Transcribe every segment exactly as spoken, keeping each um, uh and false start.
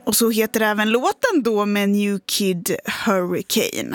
Och så heter även låten då med New Kid Hurricane.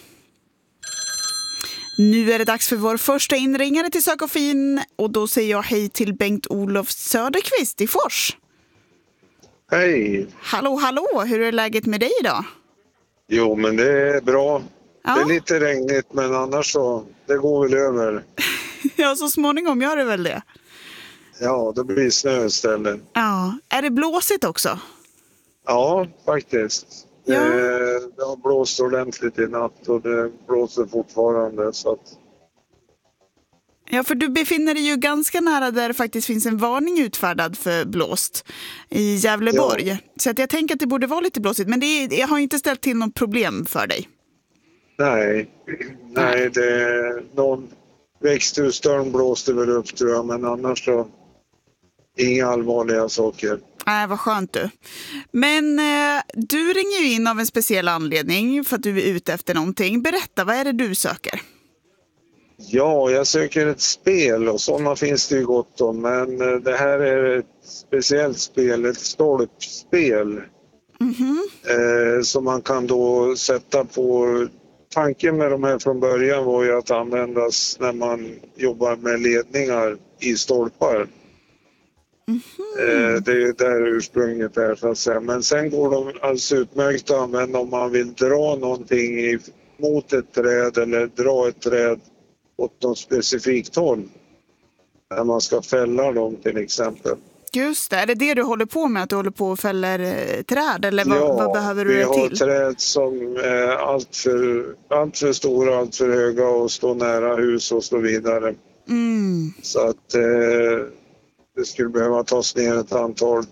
Nu är det dags för vår första inringare till Sök och Fin. Och då säger jag hej till Bengt-Olof Söderqvist i Fors. Hej! Hallå, hallå! Hur är läget med dig idag? Jo, men det är bra. Ja. Det är lite regnigt, men annars så, det går väl över. Ja, så småningom gör det väl det. Ja, det blir snö istället. Ja, är det blåsigt också? Ja, faktiskt. Ja. Det, det har blåst ordentligt i natt och det blåser fortfarande. Så att... Ja, för du befinner dig ju ganska nära där det faktiskt finns en varning utfärdad för blåst i Gävleborg. Ja. Så att jag tänker att det borde vara lite blåsigt, men det, det har inte ställt till något problem för dig. Nej, nej, det är någon växthusdörren blåste väl upp tror jag, men annars så inga allvarliga saker. Nej, vad skönt du. Men eh, du ringer ju in av en speciell anledning för att du är ute efter någonting. Berätta, vad är det du söker? Ja, jag söker ett spel och sådana finns det ju gott om, men det här är ett speciellt spel, ett stolpspel. Mm-hmm. Eh, som man kan då sätta på. Tanken med de här från början var ju att användas när man jobbar med ledningar i stolpar. Mm-hmm. Eh, det är där ursprunget är så att säga. Men sen går de alltså utmärkt att använda om man vill dra någonting i, mot ett träd eller dra ett träd åt något specifikt håll. När man ska fälla dem till exempel. Just det, är det det du håller på med? Att du håller på och fäller eh, träd? Eller vad, ja, vad behöver du det till? Ja, vi har träd som är allt för, allt för stora, allt för höga och står nära hus och så vidare. Mm. Så att eh, det skulle behöva tas ner ett antal.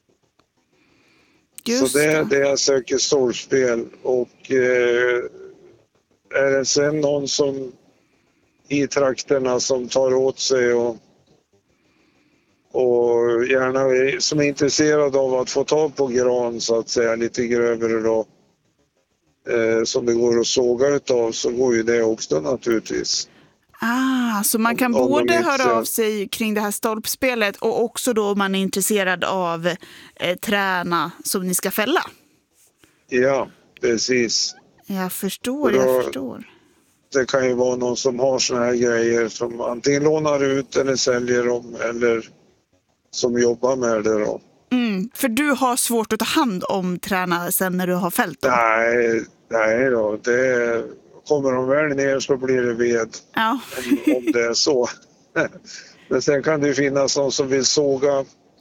Just så det är det jag söker stolpspel. Och eh, är det sen någon som i trakterna som tar åt sig och och gärna som är intresserad av att få tag på gran så att säga lite grövre då eh, som det går att såga utav, så går ju det också naturligtvis. Ah, så man kan om, både om höra av sig kring det här stolpspelet och också då om man är intresserad av eh, träna som ni ska fälla? Ja, precis. Jag förstår, då, jag förstår. Det kan ju vara någon som har såna här grejer som antingen lånar ut eller säljer dem eller som jobbar med det då. Mm, för du har svårt att ta hand om träna sen när du har fällt dem? Nej, nej då. Det, kommer de väl ner så blir det ved. Ja. om, om det är så. Men sen kan det ju finnas någon som vill såga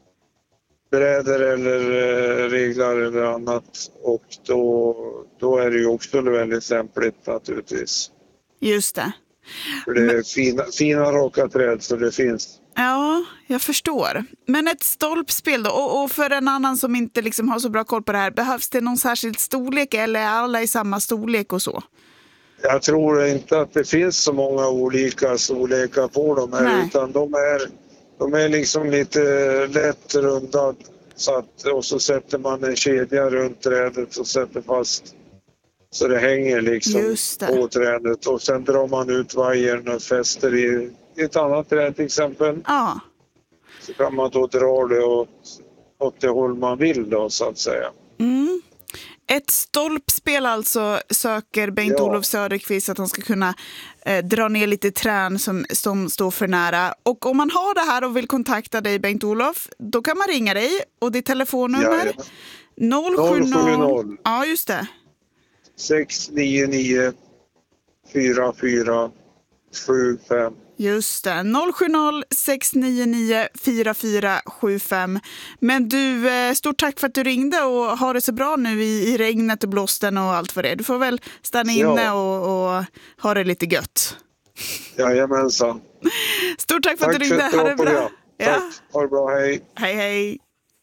brädor eller eh, reglar eller annat. Och då, då är det ju också väldigt lämpligt naturligtvis. Just det. För det är Men... fina, fina raka träd så det finns. Ja, jag förstår. Men ett stolpspel då, och, och för en annan som inte liksom har så bra koll på det här, behövs det någon särskild storlek eller är alla i samma storlek och så? Jag tror inte att det finns så många olika storlekar på dem här. Nej. Utan de är, de är liksom lite lätt rundad så att, och så sätter man en kedja runt trädet och sätter fast så det hänger liksom det. På trädet och sen drar man ut vajern och fäster i ett annat träd till exempel. Ja. Så kan man då dra det åt, åt det håll man vill då så att säga. Mm. Ett stolpspel alltså söker Bengt-Olof ja. Söderqvist att han ska kunna eh, dra ner lite trän som, som står för nära. Och om man har det här och vill kontakta dig Bengt-Olof, då kan man ringa dig och ditt telefonnummer ja, noll sju noll. Ja, just det. sex nio nio fyra fyra sju fem. Just det, noll sju noll sex nio nio fyra fyra sju fem. Men du, stort tack för att du ringde och ha det så bra nu i, i regnet och blåsten och allt vad det är. Du får väl stanna inne ja. och, och ha det lite gött. Jajamensan. Stort tack för tack att du ringde, ha det bra. Ja. Tack, ha det bra, hej. Hej, hej.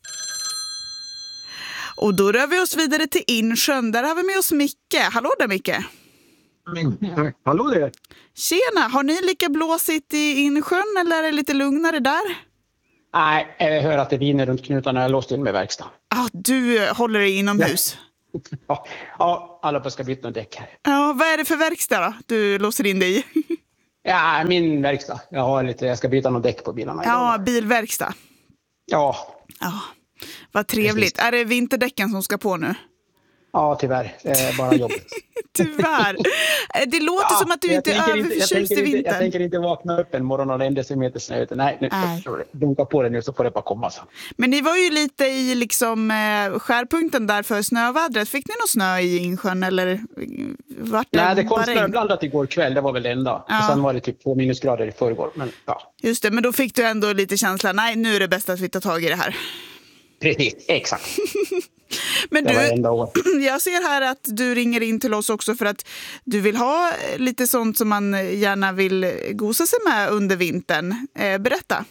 Och då rör vi oss vidare till Insjön. Där har vi med oss Micke. Hallå där Micke. Mm. Hallå där. Tjena, har ni lika blåsigt i Insjön eller är det lite lugnare där? Nej, jag hör att det viner runt knutarna. Jag låst in med verkstad. Ah, du håller dig inomhus? Ja, ja alla på ska byta någon däck här. Ja, vad är det för verkstad då du låser in dig i? Ja, min verkstad. Jag har lite, jag ska byta någon däck på bilarna. Ja, bilverkstad. Ja. Ja. Vad trevligt. Precis. Är det vinterdäcken som ska på nu? Ja, tyvärr. Det är bara jobbigt. Tyvärr. Det låter ja, som att du inte är överförtjust i vintern. Jag tänker inte vakna upp en morgon och det är en decimeter snö. Nej, nu dunkar på det nu så får det bara komma. Så. Men ni var ju lite i liksom, eh, skärpunkten där för snövädret. Fick ni någon snö i Insjön? Eller vart det? Nej, det kom snöblandat igår kväll. Det var väl det enda. Ja. Och sen var det typ två minusgrader i förrgår. Men, ja. Just det, men då fick du ändå lite känsla. Nej, nu är det bäst att vi tar tag i det här. Precis, exakt. Men du, jag ser här att du ringer in till oss också för att du vill ha lite sånt som man gärna vill gosa sig med under vintern. Eh, berätta.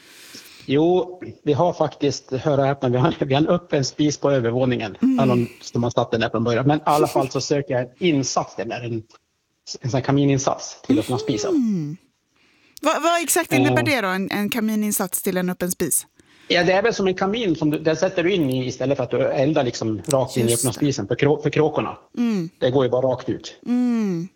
Jo, vi har faktiskt, hör och häpna, vi har, vi har en öppen spis på övervåningen. Mm. Som har satt den där från början. Men i alla fall så söker jag en insats, det är en, en sån kamininsats till öppna spisen. Mm. Vad, vad exakt innebär det då, en, en kamininsats till en öppen spis? Ja, det är väl som en kamin som du, den sätter du in i istället för att du eldar liksom rakt in i öppna spisen för, krå, för kråkorna. Mm. Det går ju bara rakt ut. Mm.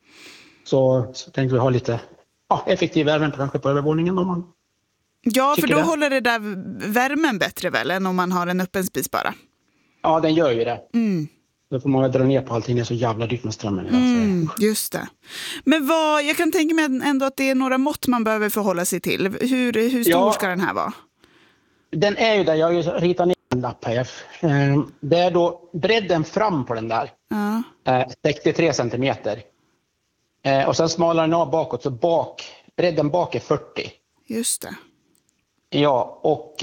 Så, så tänkte vi ha lite ja, effektiv värme kanske på övervåningen om man Ja, för då det. håller det där värmen bättre väl än om man har en öppen spis bara? Ja, den gör ju det. Mm. Då får man väl dra ner på allting, det är så jävla dyrt med strömmen. Mm, just det. Men vad, jag kan tänka mig ändå att det är några mått man behöver förhålla sig till. Hur, hur stor ja. ska den här vara? Den är ju där, jag har ju ritat ner en lapp här. Det är då bredden fram på den där. Ja. sextiotre centimeter. Och sen smalar den av bakåt, så bak, bredden bak är fyrtio. Just det. Ja, och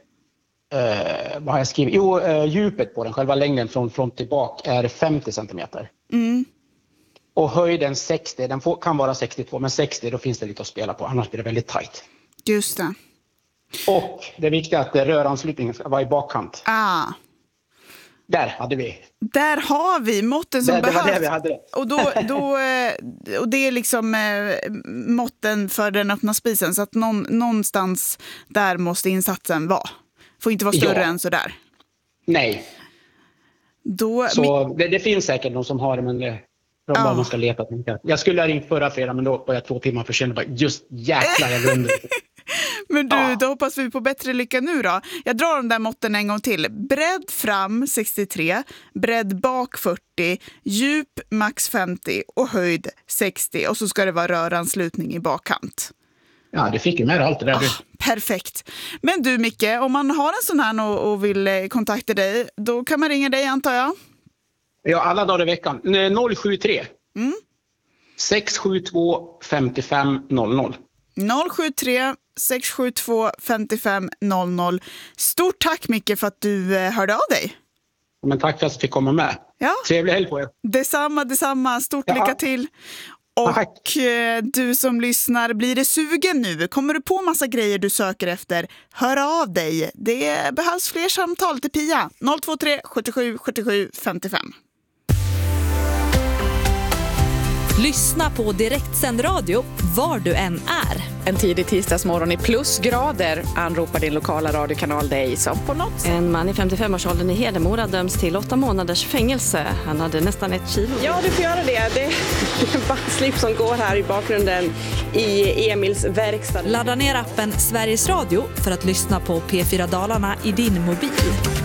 eh, vad har jag skrivit? Jo, eh, djupet på den, själva längden från front till bak är femtio centimeter. Mm. Och höjden sextio, den får, kan vara sextiotvå, men sextio då finns det lite att spela på, annars blir det väldigt tajt. Just det. Och det viktiga är att röranslutningen ska vara i bakkant. Ah. Där hade vi. Där har vi måtten som där, behövs. Det var det vi hade. Och, då, då, och det är liksom eh, måtten för den öppna spisen. Så att någon, någonstans där måste insatsen vara. Får inte vara större ja. än så där. Nej. Då, så det, det finns säkert någon som har det, men det de bara ja. man ska leta. Jag skulle ha ringt förra fredag, men då var jag två timmar för sent. Just jäklar, jag glömde. Men du, ja. då hoppas vi på bättre lycka nu då. Jag drar de där måtten en gång till. Bredd fram sextiotre, bredd bak fyrtio, djup max femtio och höjd sextio. Och så ska det vara röranslutning i bakkant. Ja, det fick ju med allt det där. Oh, perfekt. Men du Micke, om man har en sån här och, och vill kontakta dig, då kan man ringa dig antar jag? Ja, alla dagar i veckan. noll sju tre mm. sex sju två fem fem noll noll. noll sju tre sex sju två fem fem noll noll. Stort tack Micke för att du eh, hörde av dig. Men tack för att jag fick komma med. Ja. Trevlig helg på er. Detsamma, detsamma. Stort ja. lycka till. Och eh, du som lyssnar, blir det sugen nu? Kommer du på massa grejer du söker efter? Hör av dig. Det behövs fler samtal till Pia. noll två tre sjuttiosju sjuttiosju femtiofem. Lyssna på direktsänd radio var du än är. En tidig tisdagsmorgon i plusgrader anropar din lokala radiokanal dig som på något sätt. En man i femtiofemårsåldern i Hedemora döms till åtta månaders fängelse. Han hade nästan ett kilo. Ja, du får göra det. Det är en bandslip som går här i bakgrunden i Emils verkstad. Ladda ner appen Sveriges Radio för att lyssna på P fyra Dalarna i din mobil.